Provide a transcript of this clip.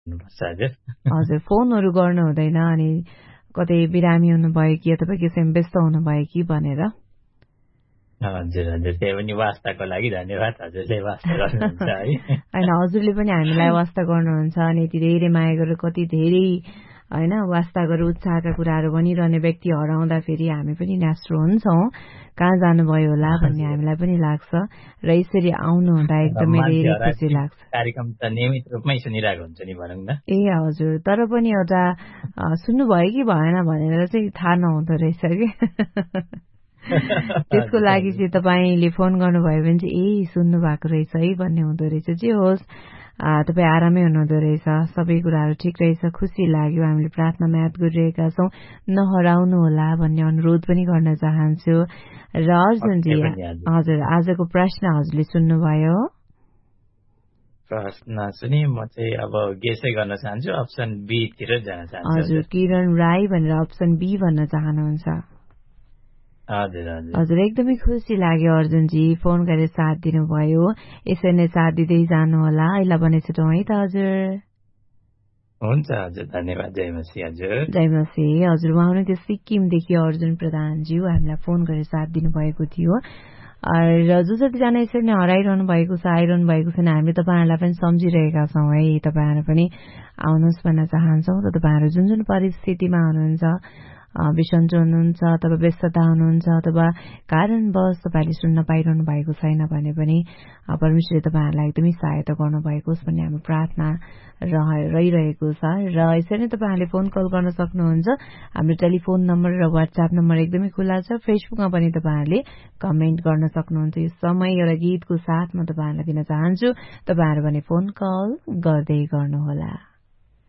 हजुर हजुर फोनहरू गर्नु हुँदैन अनि कतै बिरामी हुनुभयो कि अथवा कसैमा व्यस्त हुनुभयो कि भनेर हजुर हजुर त्यही पनि वास्ताको लागि धन्यवाद हजुरले वास्ता गर्नुहुन्छ है होइन हजुरले पनि हामीलाई वास्ता गर्नुहुन्छ अनि यति धेरै माया गरेर कति धेरै होइन वास्ताको उत्साहका कुराहरू भनिरहने व्यक्ति हराउँदाखेरि हामी पनि निराश हुन्छौँ कहाँ जानुभयो होला भन्ने हामीलाई पनि लाग्छ र यसरी आउनुहुँदा एकदमै धेरै खुसी लाग्छ कार्यक्रम त नियमित रूपमै सुनिरहेको हुन्छ नि भनौँ न ए हजुर तर पनि एउटा सुन्नुभयो कि भएन भनेर चाहिँ थाहा नहुँदो रहेछ कि त्यसको लागि चाहिँ तपाईँले फोन गर्नुभयो भने चाहिँ सुन्नु भएको रहेछ है भन्ने हुँदो रहेछ जे होस् तपाईँ आरामै हुनुहुँदो रहेछ सबै कुराहरू ठिक रहेछ खुसी लाग्यो हामीले प्रार्थनामा याद गरिरहेका छौँ नहराउनु होला भन्ने अनुरोध पनि गर्न चाहन्छु र अर्जुनजी हजुर आजको प्रश्न हजुरले सुन्नुभयो प्रश्न सुनि म चाहिँ अब गेसै गर्न चाहन्छु अप्सन बी तिर जान चाहन्छु हजुर किरण राई भनेर अप्सन बी भन्न चाहनुहुन्छ हजुर एकदमै खुसी लाग्यो अर्जुनजी फोन गरेर साथ दिनुभयो यसरी नै साथ दिँदै जानु होला अहिले भने छुटौँ है त हजुर हुन्छ हजुर धन्यवाद जय मसी हजुर जय मसी हजुर उहाँ हुनुहुन्थ्यो सिक्किमदेखि अर्जुन प्रधानज्यू हामीलाई फोन गरेर साथ दिनुभएको थियो र जो जतिजना यसरी नै हराइरहनु भएको छ आइरहनु भएको छैन हामी तपाईँहरूलाई पनि सम्झिरहेका छौँ है तपाईँहरू पनि आउनुहोस् भन्न चाहन्छौँ र तपाईँहरू जुन जुन परिस्थितिमा हुनुहुन्छ बिसन्चो हुनुहुन्छ अथवा व्यस्तता हुनुहुन्छ अथवा कारणवश तपाईँले सुन्न पाइरहनु भएको छैन भने पनि परमेश्वरले तपाईँहरूलाई एकदमै सहायता गर्नुभएको होस् भन्ने हाम्रो प्रार्थना रहिरहेको छ र यसरी नै तपाईँहरूले फोन कल गर्न सक्नुहुन्छ हाम्रो टेलिफोन नम्बर र व्हाट्सएप नम्बर एकदमै खुला छ फेसबुकमा पनि तपाईँहरूले कमेन्ट गर्न सक्नुहुन्छ यो समय एउटा गीतको साथ म तपाईँहरूलाई दिन चाहन्छु तपाईँहरू भने फोन कल गर्दै गर्नुहोला